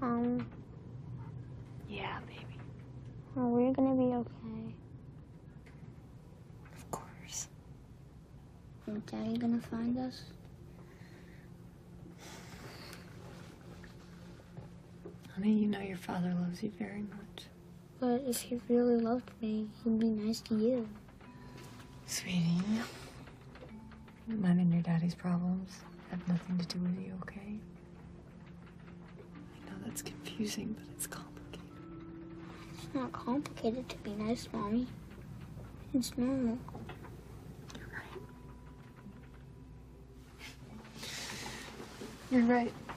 Um, Yeah, baby. are we gonna be okay? Of course. Is Daddy gonna find us? Honey, you know your father loves you very much. But if he really loved me, he'd be nice to you. Sweetie, mine and your daddy's problems have nothing to do with you, okay? I know that's confusing, but it's complicated. It's not complicated to be nice, Mommy. It's normal. You're right. You're right.